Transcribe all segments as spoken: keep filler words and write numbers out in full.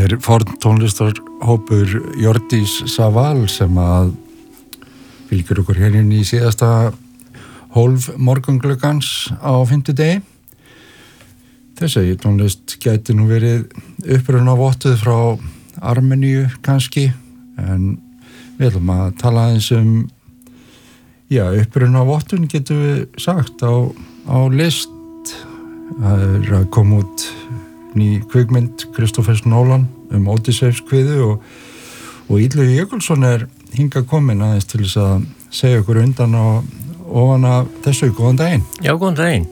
er forn tónlistarhópur Jordís Saval sem að fylgir okkur hér inn í síðasta hólf morgungluggans á fimmtudegi. Þessi tónlist gæti nú verið uppruna vottuð frá Armeníu kannski, en við ætlum að tala aðeins um já, uppruna vottun getum við sagt á, á list. Það er að koma út ný kvikmynd Kristófers Nólan um Ódysseifskviðu og, og Illugi Jökulsson er hingað komin aðeins til þess að segja okkur undan og ofan af þessu. Góðan daginn. Já, góðan daginn.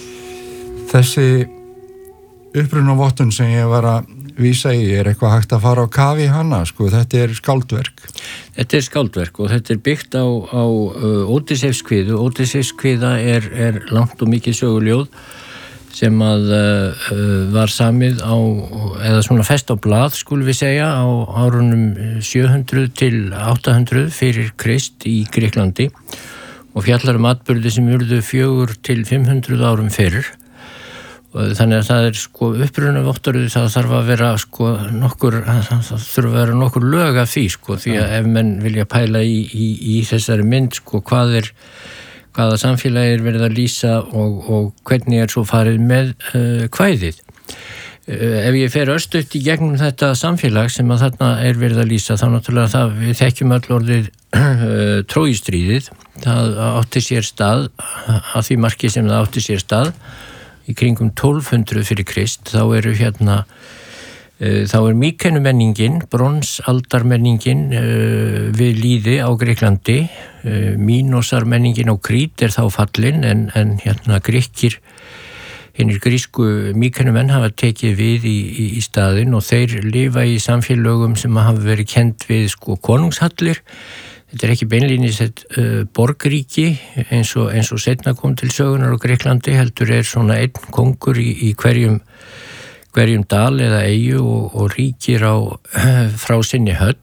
Þessi upprunavottun sem ég var að vísa í, er eitthvað hægt að fara á kafi hana, sko, þetta er skáldverk. Þetta er skáldverk og þetta er byggt á, á uh, Ódysseifskviðu. Ódysseifskviða er, er langt og mikið söguljóð sem að uh, var samið á, eða svona fest á blað, skulum við segja, á árunum sjö hundruð til átta hundruð fyrir Krist í Grikklandi og fjallar um atburði sem urðu fjögur til fimm hundruð árum fyrir. Og þannig að það er sko upprunavottorðið, það þarf að vera sko nokkur, það þurfa að vera nokkur lög af því sko, því að ef menn vilja pæla í, í, í þessari mynd sko hvað er hvaða samfélagi er verið að lýsa og, og hvernig er svo farið með uh, kvæðið. Uh, ef ég fer örstutt í gegnum þetta samfélag sem að þarna er verið að lýsa, þá náttúrulega það, við þekkjum öll orðið uh, Trójustríðið, það átti sér stað, að því marki sem það átti sér stað, í kringum tólf hundruð fyrir Krist, þá eru hérna þá er Míkenumenningin, bronsaldarmenningin uh, við lýði á Greiklandi, uh, Mínosarmenningin á Krít er þá fallin, en, en hérna Grikkir, hinnir grísku Míkenumenn hafa tekið við í, í, í staðinn og þeir lifa í samfélögum sem hafa verið kennt við sko konungshallir. Þetta er ekki beinlínis eitt uh, borgríki eins og, eins og seinna kom til sögunar á Greiklandi, heldur er svona einn kongur í, í hverjum hverjum dal eða eyju og, og ríkir á frá sinni höll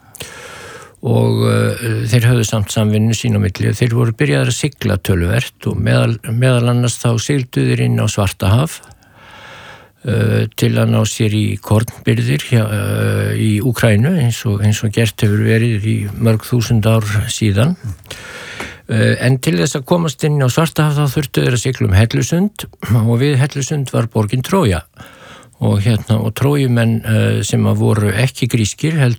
og uh, þeir höfðu samt samvinnu sín á milli og þeir voru byrjaðir að sigla töluvert og meðal, meðal annars þá sigldu þeir inn á Svartahaf uh, til að ná sér í kornbirgðir hjá, uh, í Úkraínu eins og, eins og gert hefur verið í mörg þúsund ár síðan. Uh, en til þess að komast inn á Svartahaf þá þurftu þeir að sigla um Hellusund og við Hellusund var borgin Trója. Og hérna, og trójumenn uh, sem að voru ekki grískir, heldur